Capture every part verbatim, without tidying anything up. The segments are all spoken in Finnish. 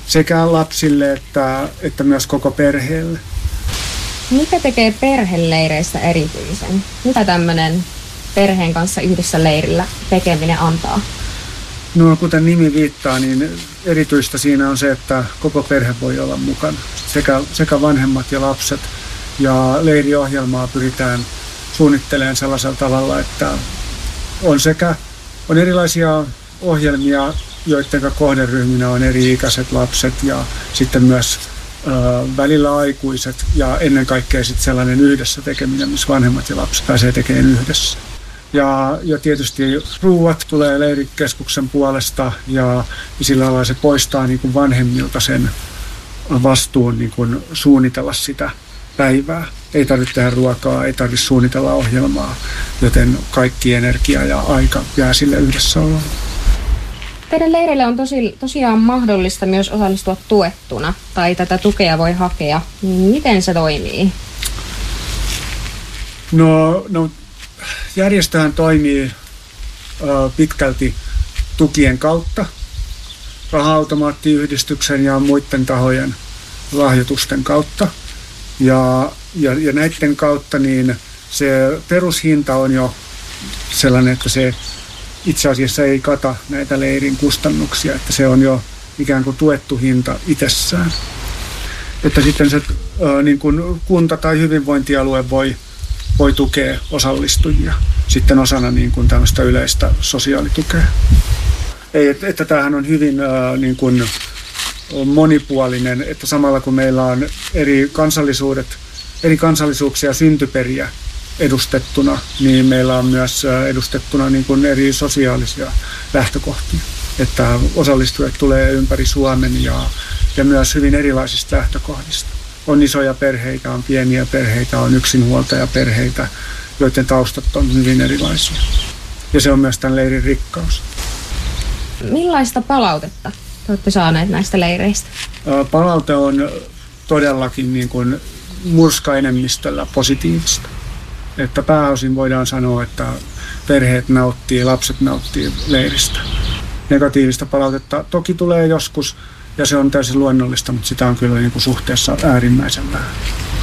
sekä lapsille että, että myös koko perheelle. Mikä tekee perheleireistä erityisen? Mitä tämmöinen perheen kanssa yhdessä leirillä tekeminen antaa? No kuten nimi viittaa, niin erityistä siinä on se, että koko perhe voi olla mukana. Sekä, sekä vanhemmat ja lapset. Ja leiriohjelmaa pyritään suunnittelemaan sellaisella tavalla, että on sekä on erilaisia ohjelmia, joiden kohderyhminä on eri-ikäiset lapset ja sitten myös ö, välillä aikuiset ja ennen kaikkea sitten sellainen yhdessä tekeminen, missä vanhemmat ja lapset pääsee tekemään yhdessä. Ja, ja tietysti ruuat tulee leirikeskuksen puolesta ja, ja sillä lailla se poistaa niin kuin vanhemmilta sen vastuun niin kuin suunnitella sitä päivää. Ei tarvitse tehdä ruokaa, ei tarvitse suunnitella ohjelmaa, joten kaikki energia ja aika jää sille yhdessäoloon. Teidän leirille on tosi, tosiaan mahdollista myös osallistua tuettuna, tai tätä tukea voi hakea. Miten se toimii? No, no järjestöhän toimii ö, pitkälti tukien kautta, raha-automaattiyhdistyksen ja muiden tahojen lahjoitusten kautta. Ja, ja, ja näiden kautta niin se perushinta on jo sellainen, että se itse asiassa ei kata näitä leirin kustannuksia, että se on jo ikään kuin tuettu hinta itsessään. Että sitten se ää, niin kuin kunta tai hyvinvointialue voi, voi tukea osallistujia sitten osana niin kuin tämmöistä yleistä sosiaalitukea. Ei, että, että tämähän on hyvin ää, niin kuin monipuolinen, että samalla kun meillä on eri kansallisuudet, eri kansallisuuksia syntyperiä edustettuna, niin meillä on myös edustettuna niin kuin eri sosiaalisia lähtökohtia. Että osallistujat tulee ympäri Suomen ja, ja myös hyvin erilaisista lähtökohdista. On isoja perheitä, on pieniä perheitä, on yksinhuoltajaperheitä, joiden taustat on hyvin erilaisia. Ja se on myös tämän leirin rikkaus. Millaista palautetta te olette saaneet näistä leireistä? Palaute on todellakin niin kuin murskaenemmistöllä positiivista. Että pääosin voidaan sanoa, että perheet nauttii, lapset nauttii leiristä. Negatiivista palautetta toki tulee joskus ja se on täysin luonnollista, mutta sitä on kyllä niin kuin suhteessa äärimmäisen vähän.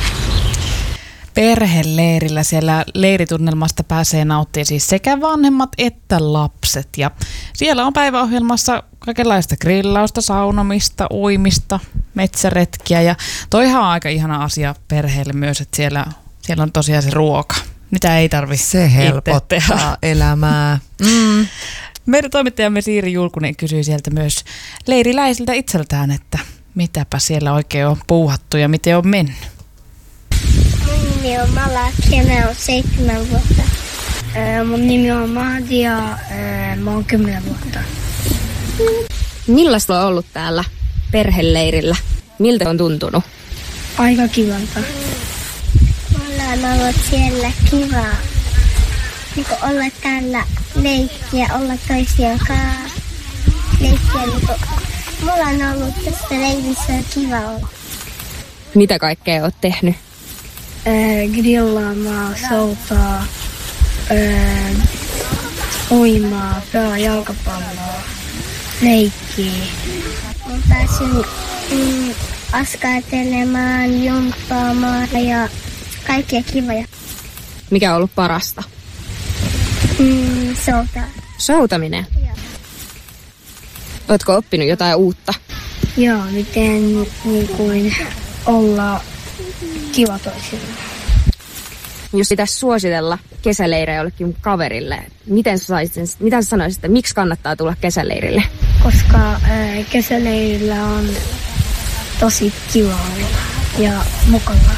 Perheleirillä siellä leiritunnelmasta pääsee nauttimaan siis sekä vanhemmat että lapset. Ja siellä on päiväohjelmassa kaikenlaista grillausta, saunomista, uimista, metsäretkiä. Ja toihan on aika ihana asia perheelle myös, että siellä, siellä on tosiaan se ruoka, mitä ei tarvitse Se helpottaa elämää. Mm. Meidän toimittajamme Siiri Julkunen kysyi sieltä myös leiriläisiltä itseltään, että mitäpä siellä oikein on puuhattu ja miten on mennyt. Mun nimi on Malak ja mä oon seitsemän vuotta. Mun nimi on Mahdi ja mä oon kymmenen vuotta. Millaista on ollut täällä perheleirillä? Miltä on tuntunut? Aika kivalta. Mulla on ollut siellä kivaa. Niin olla täällä leikkiä, olla toisiaan kanssa. Leikkiä, niin mulla on ollut tässä leirissä kiva olla. Mitä kaikkea oot tehnyt? Äh, grillaamaan, soutaa, äh, uimaa, pelaa jalkapalloa, leikkiä. Olen päässyt mm, askartelemaan, jumppaamaan ja kaikkea kivoja. Mikä on ollut parasta? Mm, soutaa. Soutaminen? Joo. Ootko oppinut jotain uutta? Joo, miten niin kuin, olla kiva toisilleen. Jos pitäisi suositella kesäleirejä jollekin kaverille, miten sä, saisit, mitä sä sanoisit, että miksi kannattaa tulla kesäleirille? Koska ää, kesäleirillä on tosi kiva ja mukavaa.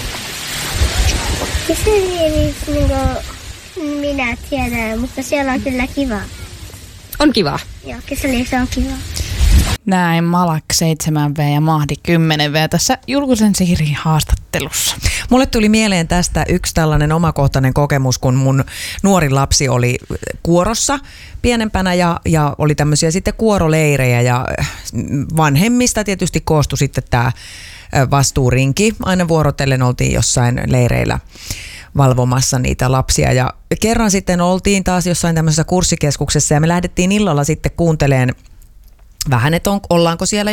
Kesäleirissä niin minä tiedän, mutta siellä on kyllä kiva. On kiva. Joo, kesäleirissä on kiva. Näin Malak seitsemän vuotta ja Mahdi kymmenen vuotta tässä Julkusen Siirin haastattelussa. Mulle tuli mieleen tästä yksi tällainen omakohtainen kokemus, kun mun nuori lapsi oli kuorossa pienempänä ja, ja oli tämmöisiä sitten kuoroleirejä ja vanhemmista tietysti koostui sitten tämä vastuurinki. Aina vuorotellen oltiin jossain leireillä valvomassa niitä lapsia ja kerran sitten oltiin taas jossain tämmöisessä kurssikeskuksessa ja me lähdettiin illalla sitten kuuntelemaan vähän, että on, ollaanko siellä